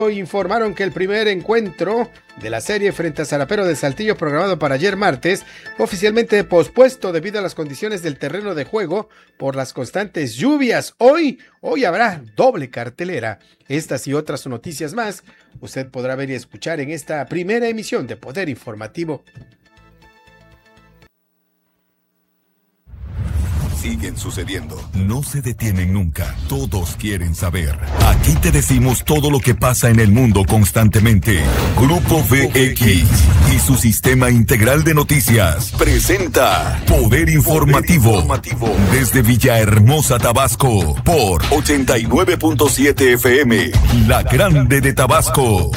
Informaron que el primer encuentro de la serie frente a Sarapero de Saltillo, programado para ayer martes, fue oficialmente pospuesto debido a las condiciones del terreno de juego por las constantes lluvias. Hoy habrá doble cartelera. Estas y otras noticias más usted podrá ver y escuchar en esta primera emisión de Poder Informativo. Siguen sucediendo. No se detienen nunca. Todos quieren saber. Aquí te decimos todo lo que pasa en el mundo constantemente. Grupo VX y su sistema integral de noticias presenta Poder Informativo desde Villahermosa, Tabasco, por 89.7 FM, La Grande de Tabasco.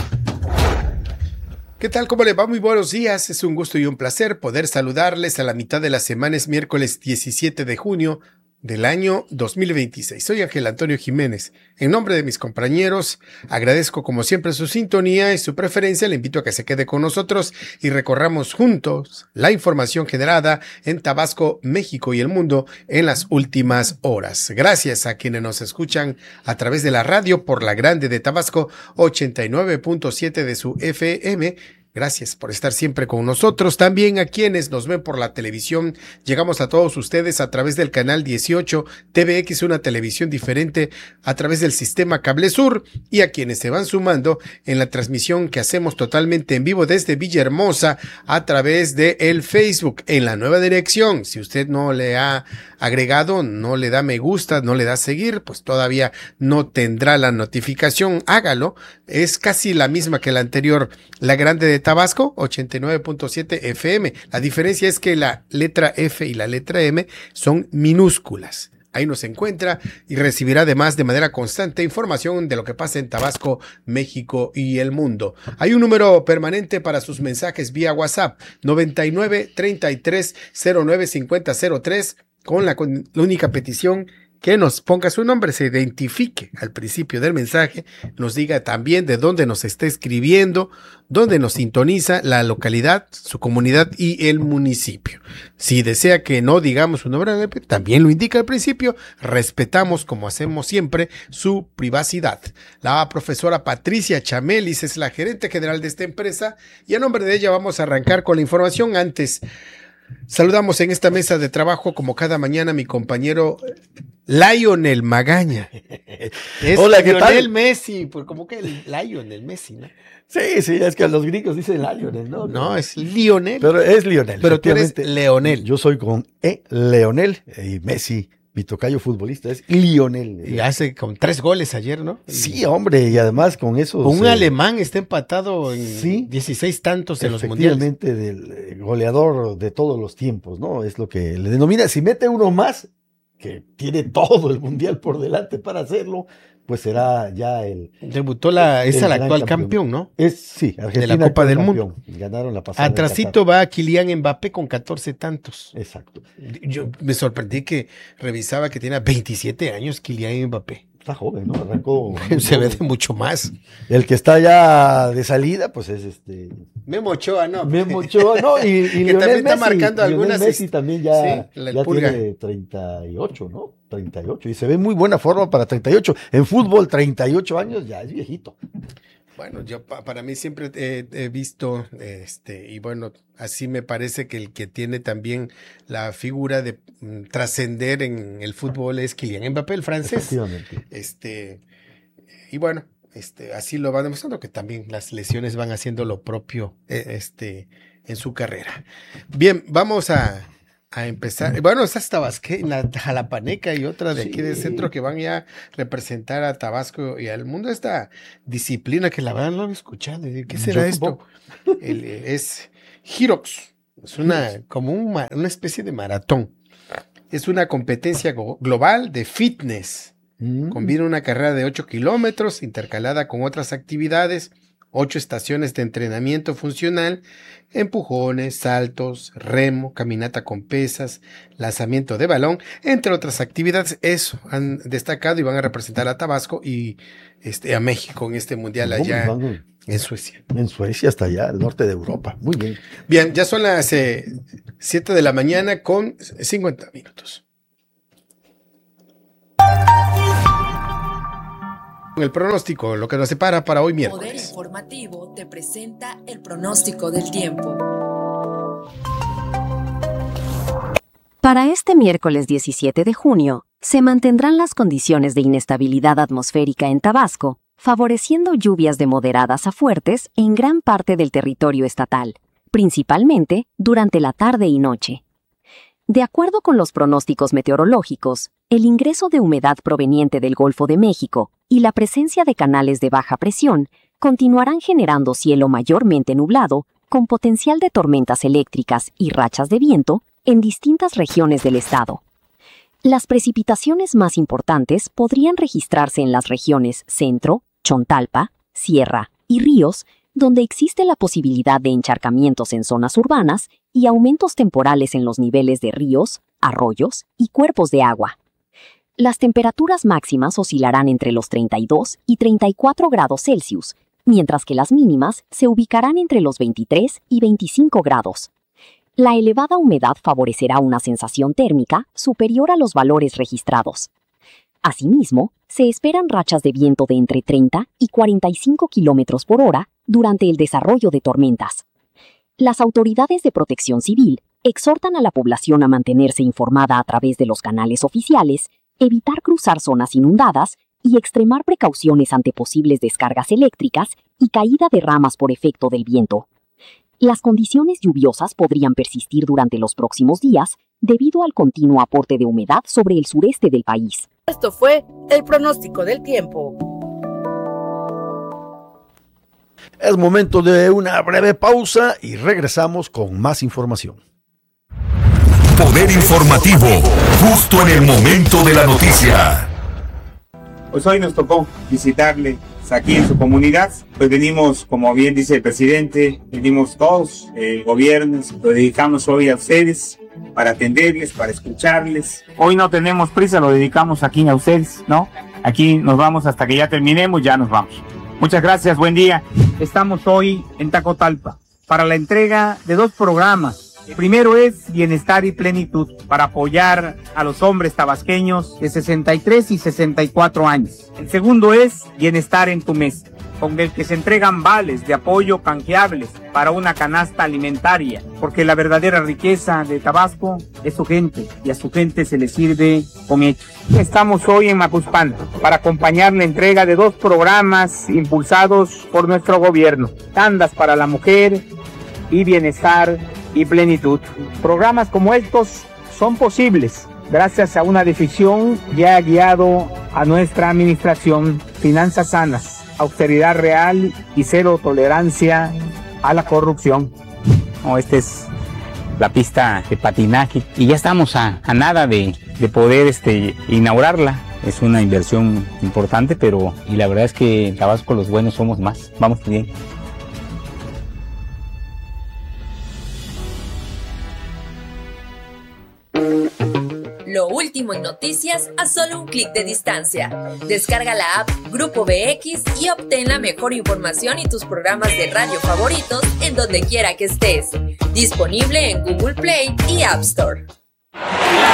¿Qué tal? ¿Cómo le va? Muy buenos días. Es un gusto y un placer poder saludarles a la mitad de la semana. Es miércoles 17 de junio del año 2026. Soy Ángel Antonio Jiménez. En nombre de mis compañeros, agradezco como siempre su sintonía y su preferencia. Le invito a que se quede con nosotros y recorramos juntos la información generada en Tabasco, México y el mundo en las últimas horas. Gracias a quienes nos escuchan a través de la radio por La Grande de Tabasco, 89.7 de su FM. Gracias por estar siempre con nosotros. También a quienes nos ven por la televisión. Llegamos a todos ustedes a través del canal 18 TVX, una televisión diferente, a través del sistema Cable Sur, y a quienes se van sumando en la transmisión que hacemos totalmente en vivo desde Villahermosa a través de el Facebook en la nueva dirección. Si usted no le ha agregado, no le da me gusta, no le da seguir, pues todavía no tendrá la notificación. Hágalo. Es casi la misma que la anterior, La Grande de Tabasco, 89.7 FM. La diferencia es que la letra F y la letra M son minúsculas. Ahí nos encuentra y recibirá además de manera constante información de lo que pasa en Tabasco, México y el mundo. Hay un número permanente para sus mensajes vía WhatsApp, 99 33 09 50 03, con la única petición que nos ponga su nombre, se identifique al principio del mensaje, nos diga también de dónde nos está escribiendo, dónde nos sintoniza, la localidad, su comunidad y el municipio. Si desea que no digamos su nombre, también lo indica al principio. Respetamos, como hacemos siempre, su privacidad. La profesora Patricia Chamelis es la gerente general de esta empresa y a nombre de ella vamos a arrancar con la información. Antes, saludamos en esta mesa de trabajo, como cada mañana, a mi compañero Lionel Magaña. Es hola, ¿qué tal? Lionel Messi, pues como que Lionel Messi, ¿no? Sí, es que los gringos dicen Lionel, ¿no? No, es Lionel. Pero es Lionel. Pero tú eres Leonel. Yo soy con Leonel, y Messi, mi tocayo futbolista, es Lionel. Y hace con 3 goles ayer, ¿no? Sí, hombre, y además con eso. Un alemán está empatado en 16 tantos en los mundiales. Efectivamente, del goleador de todos los tiempos, ¿no? Es lo que le denomina. Si mete uno más, que tiene todo el mundial por delante para hacerlo, pues será ya el... Debutó el actual campeón, ¿no? Sí, Argentina, de la Copa del Mundo. Ganaron la pasada. Atrasito va Kylian Mbappé con 14 tantos. Exacto. Yo me sorprendí que revisaba que tiene 27 años Kylian Mbappé. Está joven, ¿no? Arrancó. Se ve de mucho más. El que está ya de salida, pues es Memo Ochoa, ¿no? Y que Lionel también está Messi, marcando algunas. Messi también ya tiene 38, ¿no? 38. Y se ve muy buena forma para 38. En fútbol, 38 años ya es viejito. Bueno, yo para mí siempre he visto, y bueno, así me parece que el que tiene también la figura de trascender en el fútbol es Kylian Mbappé, el francés. Y bueno, así lo va demostrando, que también las lesiones van haciendo lo propio, en su carrera. Bien, vamos a empezar. Bueno, está la Jalapaneca y otra de aquí del centro que van ya a representar a Tabasco y al mundo. Esta disciplina que la verdad no he escuchado. ¿Qué será esto? Es Hyrox. Es una especie de maratón. Es una competencia global de fitness. Combina una carrera de 8 kilómetros intercalada con otras actividades, 8 estaciones de entrenamiento funcional, empujones, saltos, remo, caminata con pesas, lanzamiento de balón, entre otras actividades. Eso han destacado y van a representar a Tabasco y a México en este mundial allá en Suecia. En Suecia, hasta allá, al norte de Europa. Muy bien. Bien, ya son las 7 de la mañana con 50 minutos. El pronóstico, lo que nos separa para hoy Poder miércoles. Informativo te presenta el pronóstico del tiempo. Para este miércoles 17 de junio, se mantendrán las condiciones de inestabilidad atmosférica en Tabasco, favoreciendo lluvias de moderadas a fuertes en gran parte del territorio estatal, principalmente durante la tarde y noche. De acuerdo con los pronósticos meteorológicos, el ingreso de humedad proveniente del Golfo de México y la presencia de canales de baja presión continuarán generando cielo mayormente nublado, con potencial de tormentas eléctricas y rachas de viento en distintas regiones del estado. Las precipitaciones más importantes podrían registrarse en las regiones Centro, Chontalpa, Sierra y Ríos, donde existe la posibilidad de encharcamientos en zonas urbanas y aumentos temporales en los niveles de ríos, arroyos y cuerpos de agua. Las temperaturas máximas oscilarán entre los 32 y 34 grados Celsius, mientras que las mínimas se ubicarán entre los 23 y 25 grados. La elevada humedad favorecerá una sensación térmica superior a los valores registrados. Asimismo, se esperan rachas de viento de entre 30 y 45 kilómetros por hora durante el desarrollo de tormentas. Las autoridades de protección civil exhortan a la población a mantenerse informada a través de los canales oficiales, evitar cruzar zonas inundadas y extremar precauciones ante posibles descargas eléctricas y caída de ramas por efecto del viento. Las condiciones lluviosas podrían persistir durante los próximos días debido al continuo aporte de humedad sobre el sureste del país. Esto fue el pronóstico del tiempo. Es momento de una breve pausa y regresamos con más información. Poder informativo, justo en el momento de la noticia. Pues hoy nos tocó visitarle aquí en su comunidad. Pues venimos, como bien dice el presidente, venimos todos, el gobierno, lo dedicamos hoy a ustedes para atenderles, para escucharles. Hoy no tenemos prisa, lo dedicamos aquí a ustedes, ¿no? Aquí nos vamos hasta que ya terminemos, ya nos vamos. Muchas gracias, buen día. Estamos hoy en Tacotalpa para la entrega de 2 programas. El primero es Bienestar y Plenitud, para apoyar a los hombres tabasqueños de 63 y 64 años. El segundo es Bienestar en tu Mesa, con el que se entregan vales de apoyo canjeables para una canasta alimentaria, porque la verdadera riqueza de Tabasco es su gente, y a su gente se le sirve con hechos. Estamos hoy en Macuspán para acompañar la entrega de 2 programas impulsados por nuestro gobierno: Tandas para la Mujer y Bienestar y Plenitud. Programas como estos son posibles gracias a una decisión que ha guiado a nuestra administración: finanzas sanas, austeridad real y cero tolerancia a la corrupción. Esta es la pista de patinaje y ya estamos a nada de poder inaugurarla. Es una inversión importante, pero y la verdad es que en Tabasco los buenos somos más. Vamos bien. Lo último en noticias a solo un clic de distancia. Descarga la app Grupo VX y obtén la mejor información y tus programas de radio favoritos en donde quiera que estés. Disponible en Google Play y App Store.